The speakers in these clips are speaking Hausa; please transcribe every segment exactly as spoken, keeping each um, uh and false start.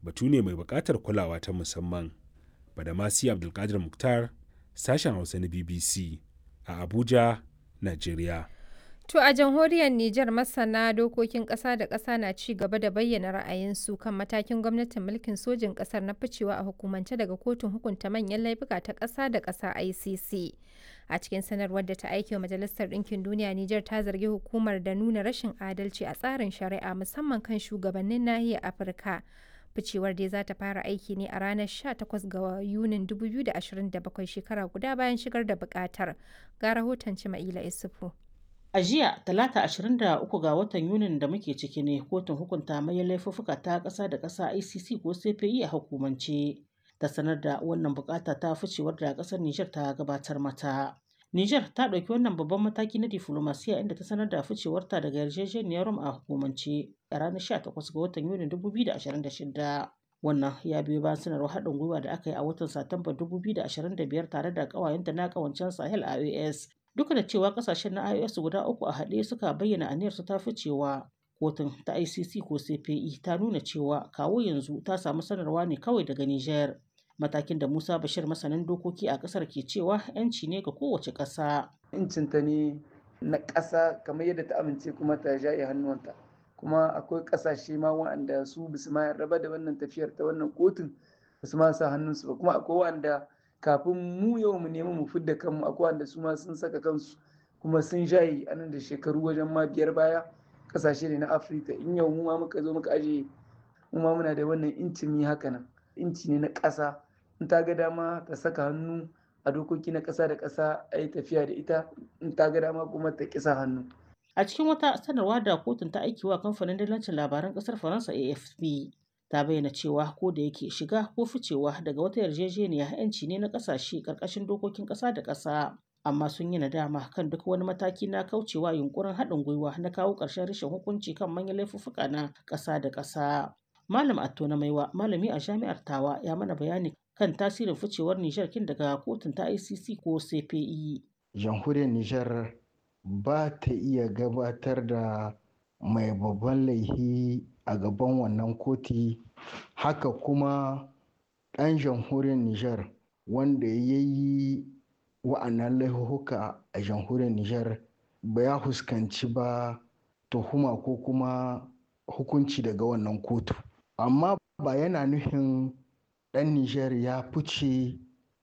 batu ne mai buƙatar kulawa ta musamman. Badamasi Abdulkadir Mukhtar, sashen Hausa na B B C a Abuja, Najeriya. To a jamhuriyar Nijar masana dokokin ƙasa da ƙasa na ci gaba da bayyana ra'ayinsu kan matakin gwamnatin mulkin sojin ƙasar na ficewa a hukumance daga kotun hukunta manyan laifuka ta ƙasa da ƙasa I C C. A cikin sanarwar da ta aike wa Majalisar Ɗinkin Duniya, Nijar ta zargi hukumar da nuna rashin adalci a tsarin shari'a musamman kan shugabannin nahiyar Afirka. Ficewar dai za ta fara aiki ne a ranar sha takwas ga Yunin dubu biyu da ashirin da bakwai, shekara guda bayan shigar da buƙatar. Ga rahoton Cima'ila Isufu. A jiya, Talata ashirin da uku ga watan Yunin da muke ciki ne kotun hukunta manyan laifuffuka ta ƙasa da ƙasa I C C ko C P I a hukumance ta sanar da wannan bukata ta ficewar da ƙasar Nijar ta gabatar mata. Nijar ta ɗauki wannan babban mataki na diflomasiya inda ta sanar da ficewarta daga yarjejeniyar Rome a hukumance a ranar sha takwas ga watan Yunin dubu biyu da ashirin da shida. Wannan ya biyo bayan sanarwar haɗin gwiwa da aka yi a watan Satumba dubu biyu da ashirin da biyar tare da ƙawayenta na ƙawancen Sahel I O S. Duk da cewa kasashen na I O S guda uku a haɗe suka bayyana aniyarsu ta ficewa, kotun ta I C C ko C P I ta nuna cewa kawo yanzu ta samu sanarwa ne kawai daga Nijar. Matakin da Musa Bashir masanin dokoki a ƙasar ke cewa 'yanci ne ga kowace ƙasa. Incinta ne na ƙasa kamar yadda ta amince kuma ta jaye hannuwanta. Kuma akwai ƙasashe ma waɗanda su bisu ma raba da wannan tafiyar ta wannan kotun basu ma sa hannunsu ba, kuma akwai waɗanda kafin mu yau mu nemi mu fidda kanmu akwai wanda su ma sun saka kansu kuma sun shayi anan da shekaru wajen ma biyar baya. Kasashe ne na Afirka, in yau mu ma muka zo muka aje mu ma muna da wannan inci mi haka nan, inci ne na ƙasa, in ta ga dama ta saka hannu a dokoki na ƙasa da ƙasa a yi tafiya da ita, in ta ga dama kuma ta ƙisa hannu. A cikin wata sanarwa da kotun ta aiki wa kamfanin dillancin labaran ƙasar Faransa A F P, ta bayyana cewa ko da yake shiga ko ficewa daga wata yarjejeniya 'yanci ne na ƙasashe ƙarƙashin dokokin ƙasa da ƙasa, amma sun yi nadama kan duk wani mataki na kaucewa yunkurin haɗin gwiwa na kawo ƙarshen rashin hukunci kan manyan laifuffuka na ƙasa da ƙasa. Malam Atto na Maiwa, malami a Jami'ar Tawa, ya mana bayani kan tasirin ficewar Nijar kin daga kotun ta I C C ko C P I. Jamhuriyar Nijar ba ta iya gabatar da mai babban laifi a gaban wannan koti, haka kuma ɗan jamhuriyar Nijar wanda ya yi wa'annan laifuka a jamhuriyar Nijar ba ya fuskanci ba tuhuma ko kuma hukunci daga wannan kotu. Amma ba yana nufin ɗan Nijar ya fice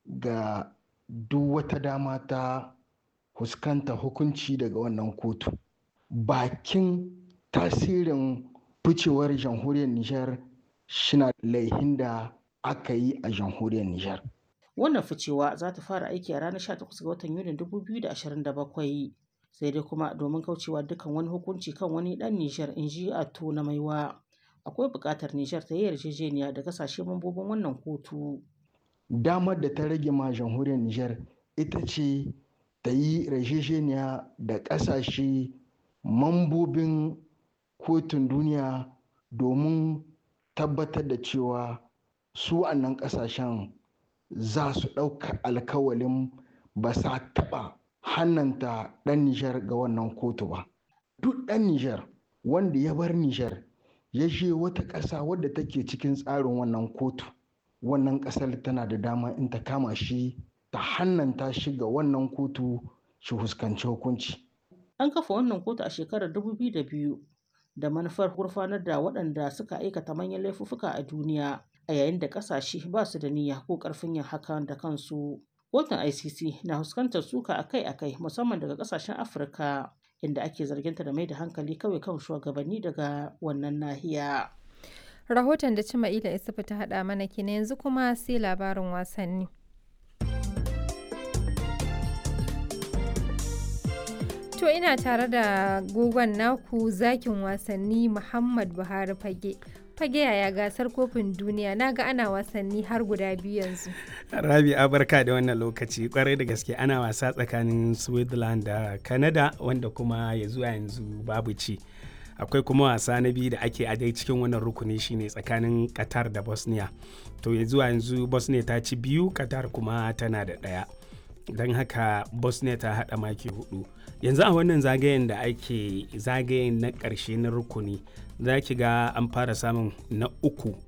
ga duk wata dama ta fuskanta hukunci daga wannan kotu. Bakin tasirin ficewar jamhuriyar Nijar shina laihin da aka yi a jamhuriyar Nijar. Wannan ficewa za ta fara aiki a ranar sha takwas ga watan Yunin dubu biyu da ashirin da bakwai, sai dai kuma domin kaucewa dukkan wani hukunci kan wani ɗan Nijar, in ji Atto na Maiwa, akwai buƙatar Nijar ta yi yarjejeniya da kasashe mambobin wannan kotu. Damar da ta rage ma jamhuriyar Nijar ita ce ta yi yarjejeniya da ƙasashe mambobin kotun duniya domin tabbatar da cewa su annan ƙasashen za su ɗauka alkawalin ba sa taɓa hannanta ɗan Nijar ga wannan kotu ba. Duk ɗan Nijar wanda ya bar Nijar ya je wata ƙasa wadda take cikin tsarin wannan kotu, wannan ƙasar tana da dama in ta kama shi ta hannanta shi ga wannan kotu shi fuskanci hukunci. An kafa wannan kotu a shekarar dubu biyu da biyu da manufar gurfanar da waɗanda suka aikata manyan laifuffuka a duniya, a yayin da ƙasashe ba su da niyya ko ƙarfin yin hakan da kansu. Kotun I C C na fuskantar suka akai-akai musamman daga ƙasashen Afirka, inda ake zarginta da mai da hankali kawai kan shugabanni daga wannan nahiya. Rahoton da Cima'ila Isufu ta haɗa mana kenan, yanzu kuma sai labarin wasanni. To ina tare da gogon naku zakin wasanni Muhammad Buhari Fage. Fage yaya gasar kofin duniya, na ga ana wasanni har guda biyu yanzu. Rabi'a barka da wannan lokaci, kwarai da gaske ana wasa tsakanin Switzerland da Canada wanda kuma ya zuwa yanzu babu ci. Akwai kuma wasa na biyu da ake a dai cikin wannan rukuni shine tsakanin Qatar da Bosnia. To ya zuwa yanzu Bosnia ta ci biyu, Qatar kuma tana da ɗaya. Don haka Bosnia ta haɗa maki hudu. Yanzu a wannan zagayen da ake zagayen na ƙarshe na rukuni, za ki ga an fara samun na uku